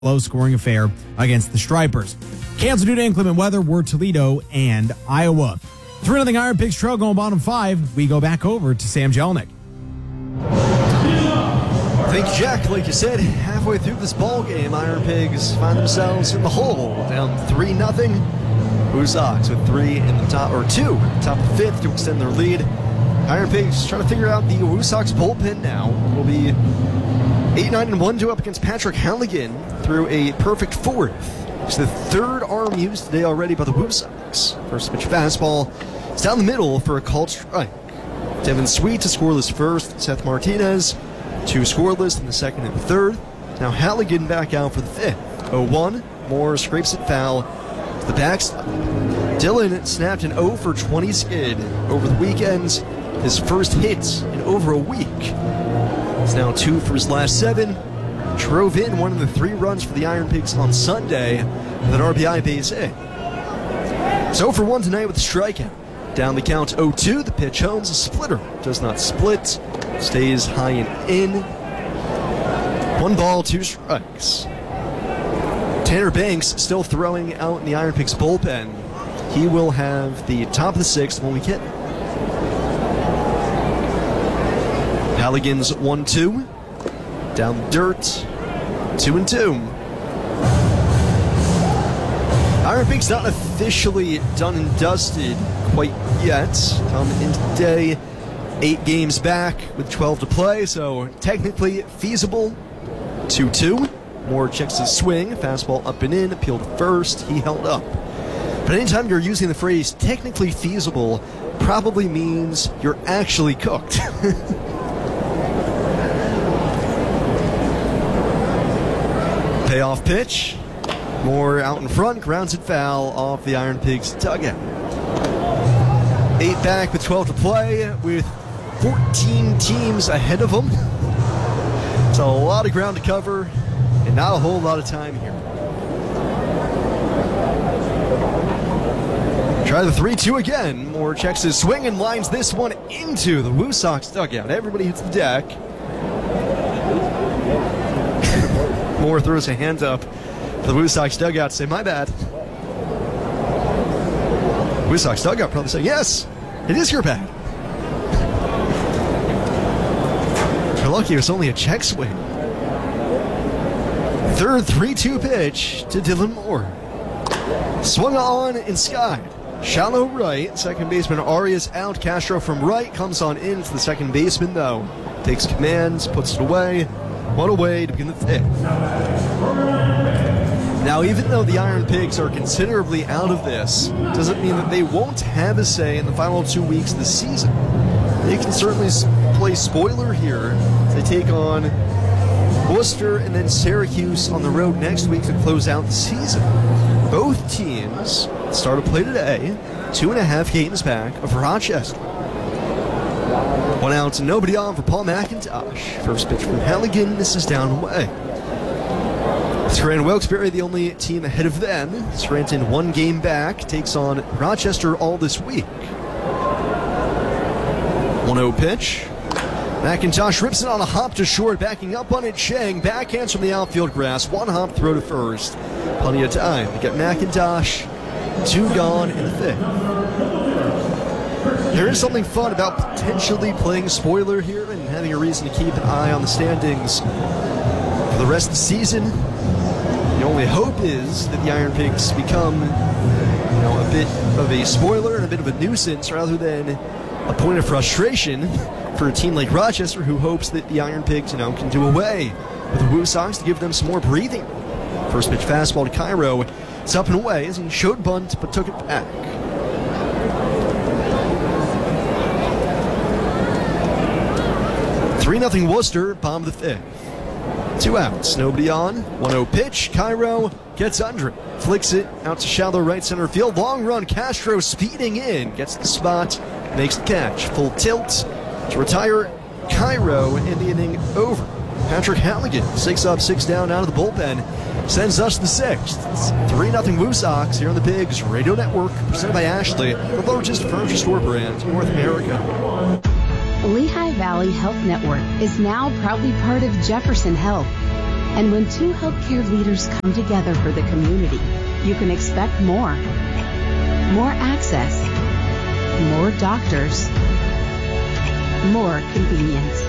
low-scoring affair against the Stripers. Canceled due to inclement weather were Toledo and Iowa. 3-0 Iron Pigs trail going bottom 5. We go back over to Sam Jelnick. Thank you, Jack. Like you said, halfway through this ball game, Iron Pigs find themselves in the hole, down 3-0. Blue Sox with 3 in the top, or 2 top of the 5th to extend their lead. Iron Pigs trying to figure out the Blue Sox bullpen now. Will be 8-9-1 due up against Patrick Halligan through a perfect 4th. It's the 3rd arm used today already by the Blue Sox. First pitch fastball. It's down the middle for a called strike. Devin Sweet to scoreless first. Seth Martinez 2 scoreless in the 2nd and 3rd. Now Halligan back out for the 5th. 0-1. Moore scrapes it foul to the backstop. Dylan snapped an 0 for 20 skid over the weekend. His first hit in over a week. It's now 2 for his last 7. Drove in one of the 3 runs for the Iron Pigs on Sunday with an RBI base hit. So for 1 tonight with a strikeout. Down the count 0-2. The pitch homes a splitter. Does not split. Stays high and in. 1 ball, 2 strikes. Tanner Banks still throwing out in the Iron Pigs bullpen. He will have the top of the 6th when we get Halligan's 1-2. Down the dirt. 2-2. Iron Pigs not officially done and dusted quite yet. Come into today, 8 games back with 12 to play, so technically feasible. 2-2. Moore checks his swing. Fastball up and in. Appeal to first. He held up. But anytime you're using the phrase technically feasible, probably means you're actually cooked. Payoff pitch. Moore out in front, grounds it foul off the Iron Pigs dugout. 8 back with 12 to play, with 14 teams ahead of them. It's a lot of ground to cover, and not a whole lot of time here. Try the 3-2 again. Moore checks his swing and lines this one into the Woo Sox dugout. Everybody hits the deck. Moore throws a hand up for the Woo Sox dugout to say, my bad. Woo Sox dugout probably say, yes, it is your bad. You're lucky it was only a check swing. 3rd 3-2 pitch to Dylan Moore. Swung on and skied. Shallow right. Second baseman Arias out. Castro from right comes on in to the second baseman, though. Takes command, puts it away. One away to begin the 5th. Now, even though the Iron Pigs are considerably out of this, doesn't mean that they won't have a say in the final 2 weeks of the season. They can certainly play spoiler here. They take on Worcester and then Syracuse on the road next week to close out the season. Both teams start to play today. 2.5 games back of Rochester. 1 out and nobody on for Paul McIntosh. First pitch from Halligan. This is down away. Scranton Wilkes-Barre, the only team ahead of them. Scranton 1 game back, takes on Rochester all this week. 1-0 pitch. McIntosh rips it on a hop to short, backing up on it. Chang backhands from the outfield grass. 1 hop throw to first. Plenty of time to get McIntosh. 2 gone in the 5th. There is something fun about potentially playing spoiler here and having a reason to keep an eye on the standings for the rest of the season. The only hope is that the Iron Pigs become, a bit of a spoiler and a bit of a nuisance rather than a point of frustration for a team like Rochester, who hopes that the Iron Pigs, can do away with the Woo Sox to give them some more breathing. First pitch fastball to Cairo. It's up and away as he showed bunt but took it back. 3-0 Worcester, bottom of the 5th. 2 outs, nobody on. 1-0 pitch. Cairo gets under it. Flicks it out to shallow right center field. Long run. Castro speeding in. Gets the spot. Makes the catch. Full tilt to retire Cairo in the inning over. Patrick Halligan, 6 up, 6 down out of the bullpen. Sends us the 6th. It's 3-0 Woo Sox here on the Pigs Radio Network. Presented by Ashley, the largest furniture store brand in North America. Lehigh Valley Health Network is now proudly part of Jefferson Health. And when two healthcare leaders come together for the community, you can expect more. More access, more doctors, more convenience.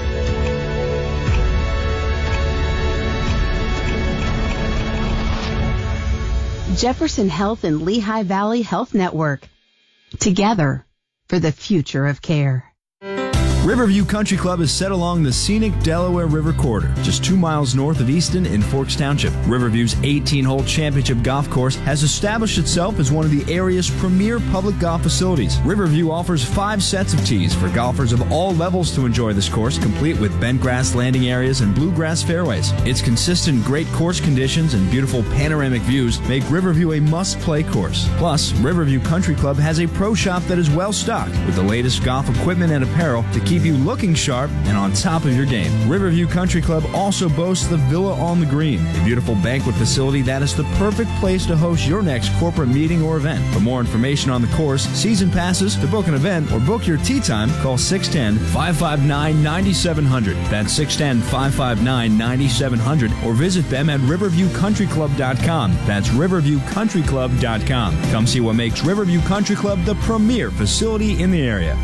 Jefferson Health and Lehigh Valley Health Network. Together for the future of care. Riverview Country Club is set along the scenic Delaware River corridor, just 2 miles north of Easton in Forks Township. Riverview's 18-hole championship golf course has established itself as one of the area's premier public golf facilities. Riverview offers 5 sets of tees for golfers of all levels to enjoy this course, complete with bent grass landing areas and bluegrass fairways. Its consistent great course conditions and beautiful panoramic views make Riverview a must-play course. Plus, Riverview Country Club has a pro shop that is well-stocked with the latest golf equipment and apparel to keep you looking sharp and on top of your game. Riverview Country Club also boasts the Villa on the Green, a beautiful banquet facility that is the perfect place to host your next corporate meeting or event. For more information on the course, season passes, to book an event, or book your tee time, call 610-559-9700. That's 610-559-9700, or visit them at riverviewcountryclub.com. That's riverviewcountryclub.com. Come see what makes Riverview Country Club the premier facility in the area.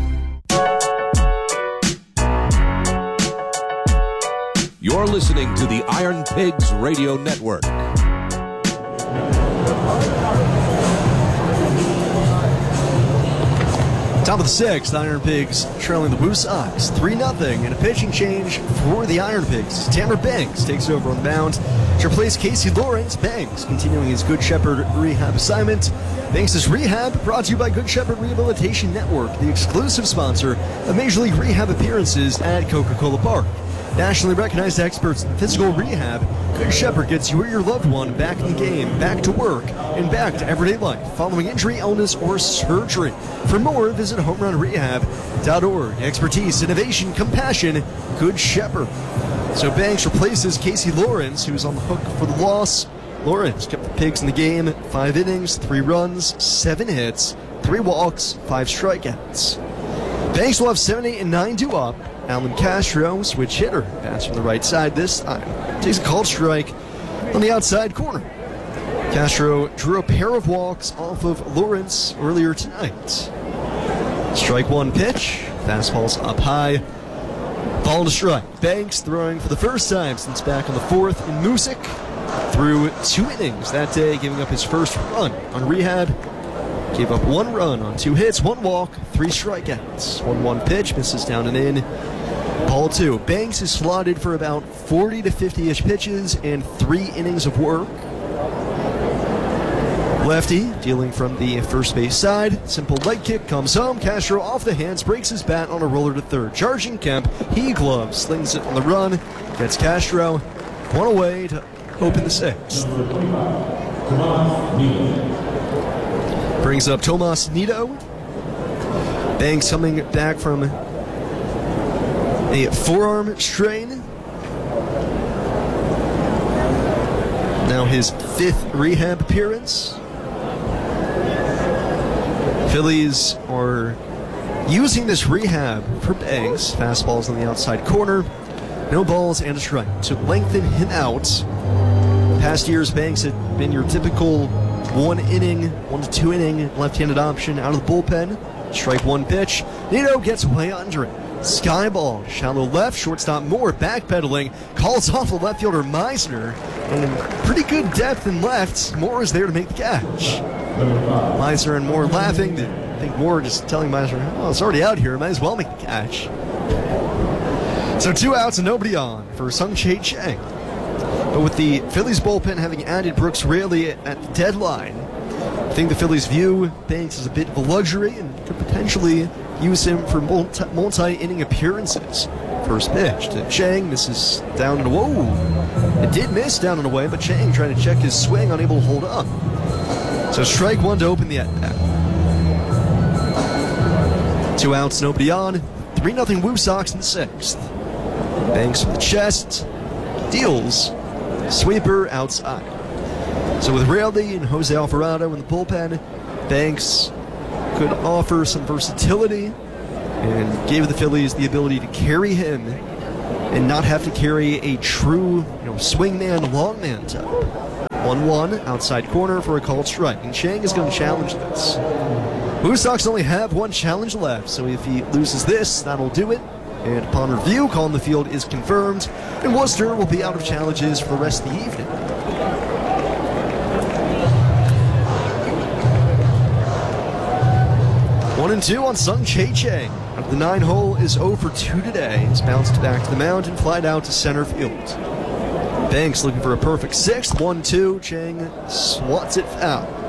You're listening to the Iron Pigs Radio Network. Top of the 6th, Iron Pigs trailing the Woo Sox 3-0 in a pitching change for the Iron Pigs. Tanner Banks takes over on the mound to replace Casey Lawrence. Banks continuing his Good Shepherd rehab assignment. Banks' rehab brought to you by Good Shepherd Rehabilitation Network, the exclusive sponsor of Major League Rehab appearances at Coca-Cola Park. Nationally recognized experts in physical rehab, Good Shepherd gets you or your loved one back in the game, back to work, and back to everyday life following injury, illness, or surgery. For more, visit homerunrehab.org. Expertise, innovation, compassion, Good Shepherd. So Banks replaces Casey Lawrence, who's on the hook for the loss. Lawrence kept the Pigs in the game, 5 innings, 3 runs, 7 hits, 3 walks, 5 strikeouts. Banks will have 7, 8, and 9 due up. Alan Castro, switch hitter, pass from the right side this time. Takes a called strike on the outside corner. Castro drew a pair of walks off of Lawrence earlier tonight. Strike 1 pitch, fastball's up high, ball to strike. Banks throwing for the first time since back on the 4th in Music. Threw 2 innings that day, giving up his first run on rehab. Gave up 1 run on 2 hits, 1 walk, 3 strikeouts. 1-1 pitch, misses down and in. Ball 2. Banks is slotted for about 40 to 50-ish pitches and 3 innings of work. Lefty dealing from the first base side. Simple leg kick comes home. Castro off the hands, breaks his bat on a roller to third. Charging Kemp, he gloves, slings it on the run. Gets Castro 1 away to open the 6th. Brings up Tomas Nido. Banks coming back from a forearm strain. Now his 5th rehab appearance. Phillies are using this rehab for Banks. Fastballs on the outside corner. No balls and a strike to lengthen him out. Past years, Banks had been your typical 1 inning, 1 to 2 inning left-handed option out of the bullpen. Strike 1 pitch. Nito gets way under it. Sky ball, shallow left, shortstop Moore backpedaling, calls off the left fielder Meisner, and pretty good depth in left. Moore is there to make the catch. Meisner and Moore laughing. I think Moore just telling Meisner, oh, it's already out here, might as well make the catch. So 2 outs and nobody on for Sung-Chae Chang. But with the Phillies bullpen having added Brooks Raley at the deadline, I think the Phillies view Banks as a bit of a luxury and could potentially use him for multi-inning appearances. First pitch to Chang, misses down and whoa. It did miss down and away, but Chang trying to check his swing, unable to hold up. So strike 1 to open the at-bat. 2 outs, nobody on. 3-0 Woo Sox in the 6th. Banks with the chest, deals, sweeper outside. So with Raley and Jose Alvarado in the bullpen, Banks could offer some versatility and gave the Phillies the ability to carry him and not have to carry a true swingman, longman type. 1-1, outside corner for a called strike, and Chang is going to challenge this. Blue Sox only have one challenge left, so if he loses this, that'll do it. And upon review, call in the field is confirmed, and Worcester will be out of challenges for the rest of the evening. One and two on Sung Chae Chang. The 9-hole is 0 for 2 today. He's bounced back to the mound and flied out to center field. Banks looking for a perfect sixth. 1-2. Chang swats it foul.